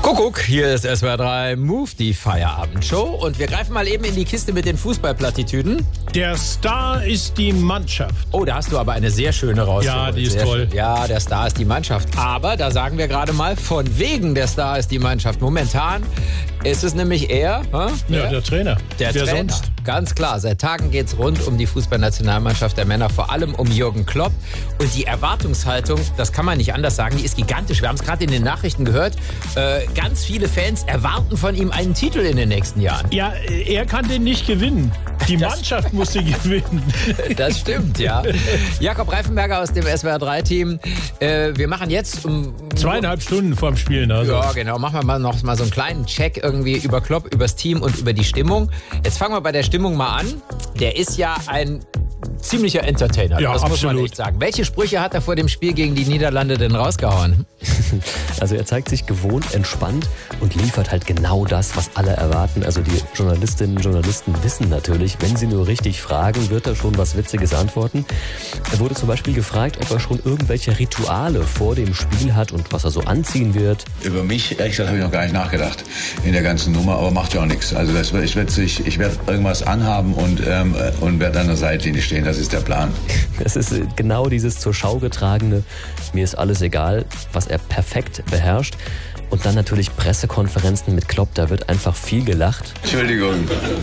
Kuckuck, hier ist SWR 3 Move, die Feierabendshow. Und wir greifen mal eben in die Kiste mit den Fußballplattitüden. Der Star ist die Mannschaft. Oh, da hast du aber eine sehr schöne rausgeholt. Ja, die ist sehr toll. Schön. Ja, der Star ist die Mannschaft. Aber da sagen wir gerade mal, von wegen der Star ist die Mannschaft. Momentan ist es nämlich er. Ja, der Trainer. Der Wer Trainer. sonst? Ganz klar, seit Tagen geht es rund um die Fußballnationalmannschaft der Männer, vor allem um Jürgen Klopp. Und die Erwartungshaltung, das kann man nicht anders sagen, die ist gigantisch. Wir haben es gerade in den Nachrichten gehört. Ganz viele Fans erwarten von ihm einen Titel in den nächsten Jahren. Ja, er kann den nicht gewinnen. Die Mannschaft muss den gewinnen. Das stimmt, ja. Jakob Reifenberger aus dem SWR3-Team. Wir machen jetzt 2,5 Stunden vorm Spielen. Also. Ja, genau. Machen wir noch mal so einen kleinen Check irgendwie über Klopp, übers Team und über die Stimmung. Jetzt fangen wir bei der Stimmung mal an. Der ist ja ein ziemlicher Entertainer. Ja, das muss man absolut. echt sagen. Welche Sprüche hat er vor dem Spiel gegen die Niederlande denn rausgehauen? Also er zeigt sich gewohnt entspannt und liefert halt genau das, was alle erwarten. Also die Journalistinnen und Journalisten wissen natürlich, wenn sie nur richtig fragen, wird er schon was Witziges antworten. Er wurde zum Beispiel gefragt, ob er schon irgendwelche Rituale vor dem Spiel hat und was er so anziehen wird. Über mich, ehrlich gesagt, habe ich noch gar nicht nachgedacht in der ganzen Nummer, aber macht ja auch nichts. Also ich werde irgendwas anhaben und werde an der Seitlinie stehen. Das ist der Plan. Es ist genau dieses zur Schau getragene, mir ist alles egal, was er perfekt beherrscht. Und dann natürlich Pressekonferenzen mit Klopp, da wird einfach viel gelacht. Entschuldigung.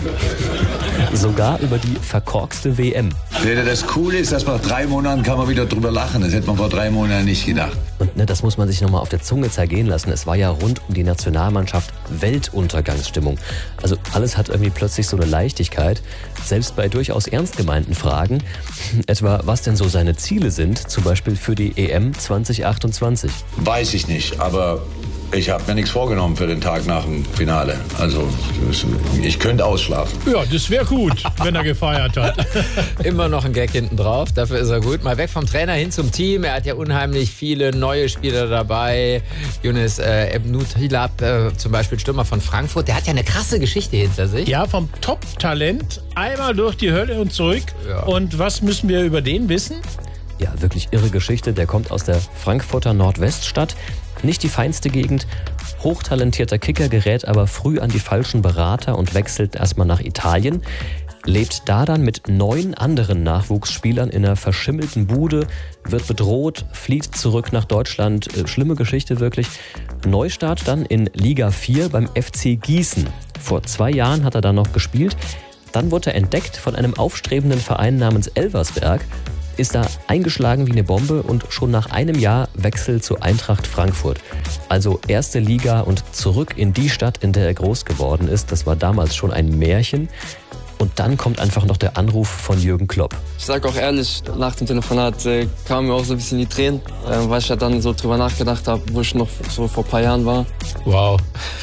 Sogar über die verkorkste WM. Das Coole ist, dass nach 3 Monaten kann man wieder drüber lachen. Das hätte man vor 3 Monaten nicht gedacht. Und das muss man sich nochmal auf der Zunge zergehen lassen. Es war ja rund um die Nationalmannschaft Weltuntergangsstimmung. Also alles hat irgendwie plötzlich so eine Leichtigkeit. Selbst bei durchaus ernst gemeinten Fragen, etwa was denn so seine Ziele sind, zum Beispiel für die EM 2028. Weiß ich nicht, aber ich habe mir nichts vorgenommen für den Tag nach dem Finale. Also ich könnte ausschlafen. Ja, das wäre gut, wenn er gefeiert hat. Immer noch ein Gag hinten drauf, dafür ist er gut. Mal weg vom Trainer hin zum Team. Er hat ja unheimlich viele neue Spieler dabei. Yunus Ebnut-Hilab, zum Beispiel Stürmer von Frankfurt, der hat ja eine krasse Geschichte hinter sich. Ja, vom Top-Talent einmal durch die Hölle und zurück. Ja. Und was müssen wir über den wissen? Ja, wirklich irre Geschichte. Der kommt aus der Frankfurter Nordweststadt. Nicht die feinste Gegend. Hochtalentierter Kicker, gerät aber früh an die falschen Berater und wechselt erstmal nach Italien. Lebt da dann mit 9 anderen Nachwuchsspielern in einer verschimmelten Bude, wird bedroht, flieht zurück nach Deutschland. Schlimme Geschichte wirklich. Neustart dann in Liga 4 beim FC Gießen. Vor 2 Jahren hat er da noch gespielt. Dann wurde er entdeckt von einem aufstrebenden Verein namens Elversberg. Ist da eingeschlagen wie eine Bombe und schon nach einem Jahr Wechsel zu Eintracht Frankfurt. Also erste Liga und zurück in die Stadt, in der er groß geworden ist. Das war damals schon ein Märchen. Und dann kommt einfach noch der Anruf von Jürgen Klopp. Ich sage auch ehrlich, nach dem Telefonat kamen mir auch so ein bisschen die Tränen, weil ich ja dann so drüber nachgedacht habe, wo ich noch so vor ein paar Jahren war. Wow.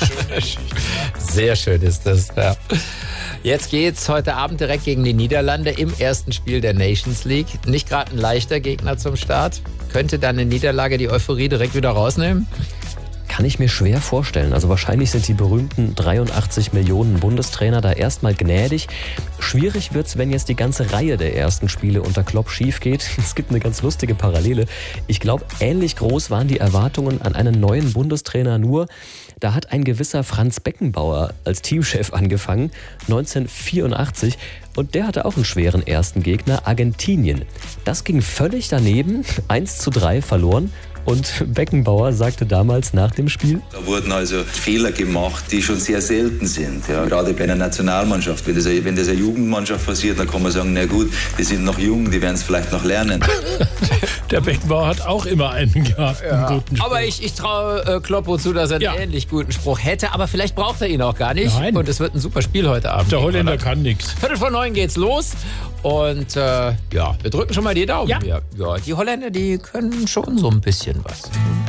Sehr schön ist das, ja. Jetzt geht's heute Abend direkt gegen die Niederlande im ersten Spiel der Nations League. Nicht gerade ein leichter Gegner zum Start. Könnte dann eine Niederlage die Euphorie direkt wieder rausnehmen? Kann ich mir schwer vorstellen. Also wahrscheinlich sind die berühmten 83 Millionen Bundestrainer da erstmal gnädig. Schwierig wird's, wenn jetzt die ganze Reihe der ersten Spiele unter Klopp schief geht. Es gibt eine ganz lustige Parallele. Ich glaube, ähnlich groß waren die Erwartungen an einen neuen Bundestrainer, nur da hat ein gewisser Franz Beckenbauer als Teamchef angefangen, 1984. Und der hatte auch einen schweren ersten Gegner, Argentinien. Das ging völlig daneben, 1:3 verloren. Und Beckenbauer sagte damals nach dem Spiel: Da wurden also Fehler gemacht, die schon sehr selten sind. Ja. Gerade bei einer Nationalmannschaft. Wenn das eine Jugendmannschaft passiert, dann kann man sagen, na gut, die sind noch jung, die werden es vielleicht noch lernen. Der Beckenbauer hat auch immer einen gehabt. Ja. Einen guten Spruch. Aber ich traue Kloppo zu, dass er einen ähnlich guten Spruch hätte. Aber vielleicht braucht er ihn auch gar nicht. Nein. Und es wird ein super Spiel heute Abend. Der Holländer kann nichts. 8:45 geht's los. Und wir drücken schon mal die Daumen. Ja. Ja, die Holländer, die können schon so ein bisschen was.